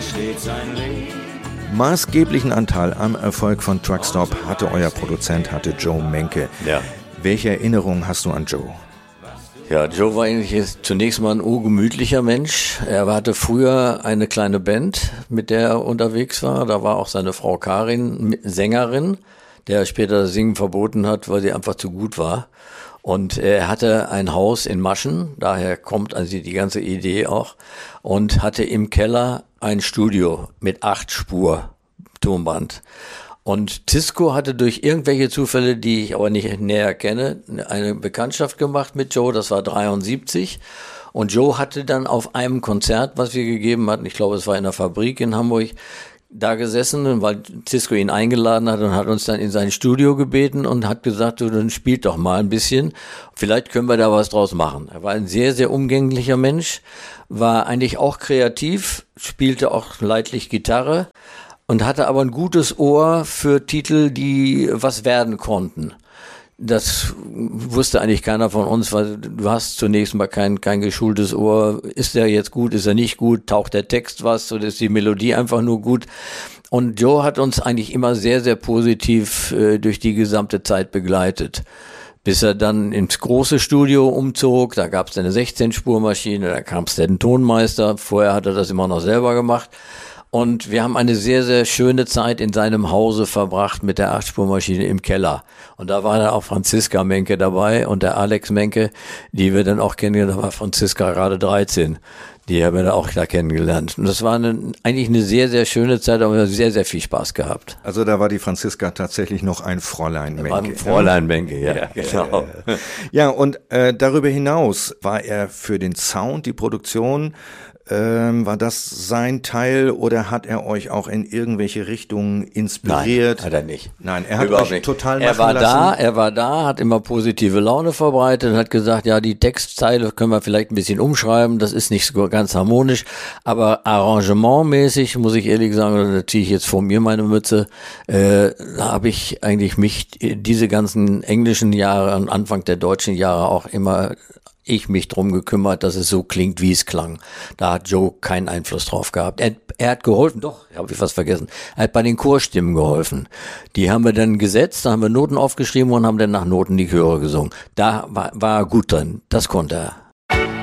steht sein Leben. Maßgeblichen Anteil am Erfolg von Truckstop hatte euer Produzent, hatte Joe Menke. Ja. Welche Erinnerungen hast du an Joe? Ja, Joe war eigentlich zunächst mal ein urgemütlicher Mensch. Er hatte früher eine kleine Band, mit der er unterwegs war. Da war auch seine Frau Karin Sängerin, der später das Singen verboten hat, weil sie einfach zu gut war. Und er hatte ein Haus in Maschen, daher kommt also die ganze Idee auch, und hatte im Keller ein Studio mit 8 Spur Tonband. Und Cisco hatte durch irgendwelche Zufälle, die ich aber nicht näher kenne, eine Bekanntschaft gemacht mit Joe, das war 73. Und Joe hatte dann auf einem Konzert, was wir gegeben hatten, ich glaube es war in der Fabrik in Hamburg, da gesessen, weil Cisco ihn eingeladen hat und hat uns dann in sein Studio gebeten und hat gesagt, du, dann spielt doch mal ein bisschen, vielleicht können wir da was draus machen. Er war ein sehr, sehr umgänglicher Mensch, war eigentlich auch kreativ, spielte auch leidlich Gitarre und hatte aber ein gutes Ohr für Titel, die was werden konnten. Das wusste eigentlich keiner von uns, weil du hast zunächst mal kein geschultes Ohr. Ist der jetzt gut, ist er nicht gut? Taucht der Text was oder ist die Melodie einfach nur gut? Und Joe hat uns eigentlich immer sehr, sehr positiv durch die gesamte Zeit begleitet. Bis er dann ins große Studio umzog, da gab es eine 16-Spur-Maschine, da kam es den Tonmeister. Vorher hat er das immer noch selber gemacht. Und wir haben eine sehr, sehr schöne Zeit in seinem Hause verbracht mit der 8-Spur-Maschine im Keller. Und da war dann auch Franziska Menke dabei und der Alex Menke, die wir dann auch kennengelernt haben, war Franziska gerade 13. Die haben wir dann auch da kennengelernt. Und das war eigentlich eine sehr, sehr schöne Zeit, aber sehr, sehr viel Spaß gehabt. Also da war die Franziska tatsächlich noch ein Fräulein Menke. War ein Fräulein Menke, ja, genau. Ja, und darüber hinaus war er für den Sound, die Produktion, war das sein Teil oder hat er euch auch in irgendwelche Richtungen inspiriert? Nein, hat er nicht. Nein, er hat Überhaupt euch nicht. total machen lassen. Er war da, hat immer positive Laune verbreitet, hat gesagt, ja, die Textzeile können wir vielleicht ein bisschen umschreiben, das ist nicht so ganz harmonisch, aber arrangementmäßig, muss ich ehrlich sagen, da ziehe ich jetzt vor mir meine Mütze, habe ich eigentlich mich diese ganzen englischen Jahre und Anfang der deutschen Jahre auch immer mich drum gekümmert, dass es so klingt, wie es klang. Da hat Joe keinen Einfluss drauf gehabt. Er hat geholfen, doch, habe ich was vergessen. Er hat bei den Chorstimmen geholfen. Die haben wir dann gesetzt, da haben wir Noten aufgeschrieben und haben dann nach Noten die Chöre gesungen. Da war er gut drin, das konnte er.